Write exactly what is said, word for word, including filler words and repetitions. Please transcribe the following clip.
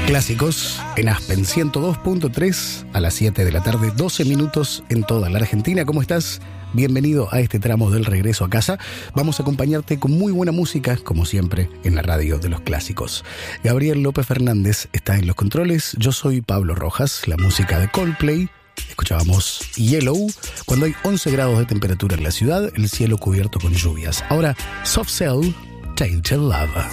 Clásicos en Aspen ciento dos punto tres a las siete de la tarde, doce minutos en toda la Argentina. ¿Cómo estás? Bienvenido a este tramo del regreso a casa. Vamos a acompañarte con muy buena música, como siempre, en la radio de los clásicos. Gabriel López Fernández está en los controles. Yo soy Pablo Rojas, la música de Coldplay. Escuchábamos Yellow, cuando hay once grados de temperatura en la ciudad, el cielo cubierto con lluvias. Ahora, Soft Cell, Tainted Love.